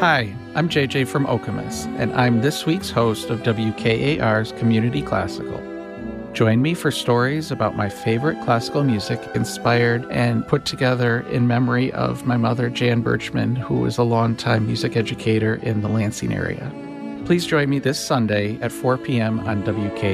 Hi, I'm JJ from Okemos, and I'm this week's host of WKAR's Community Classical. Join me for stories about my favorite classical music inspired and put together in memory of my mother, Jan Birchman, who was a longtime music educator in the Lansing area. Please join me this Sunday at 4 p.m. on WKAR.